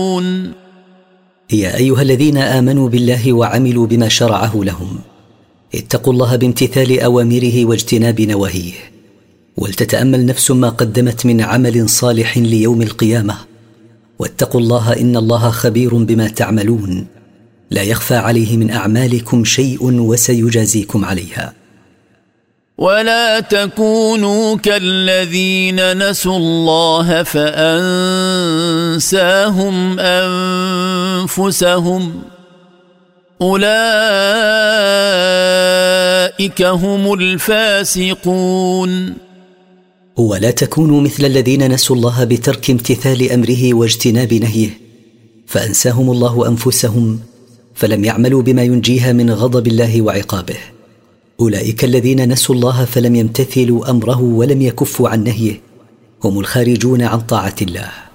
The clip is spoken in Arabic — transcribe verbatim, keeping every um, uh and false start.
يا أيها الذين آمنوا بالله وعملوا بما شرعه لهم، اتقوا الله بامتثال أوامره واجتناب نواهيه، ولتتأمل نفس ما قدمت من عمل صالح ليوم القيامة، واتقوا الله إن الله خبير بما تعملون، لا يخفى عليه من أعمالكم شيء وسيجازيكم عليها. ولا تكونوا كالذين نسوا الله فأنساهم أنفسهم أولئك هم الفاسقون. ولا تكونوا مثل الذين نسوا الله بترك امتثال أمره واجتناب نهيه فأنساهم الله أنفسهم فلم يعملوا بما ينجيها من غضب الله وعقابه. أولئك الذين نسوا الله فلم يمتثلوا أمره ولم يكفوا عن نهيه هم الخارجون عن طاعة الله.